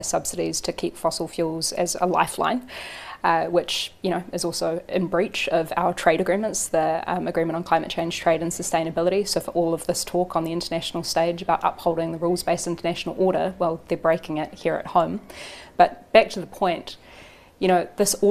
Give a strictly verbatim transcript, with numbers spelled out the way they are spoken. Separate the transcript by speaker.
Speaker 1: subsidies to keep fossil fuels as a lifeline, uh, which you know is also in breach of our trade agreements, the um, Agreement on Climate Change, Trade and Sustainability. So for all of this talk on the international stage about upholding the rules-based international order, well, they're breaking it here at home. But back to the point, you know, this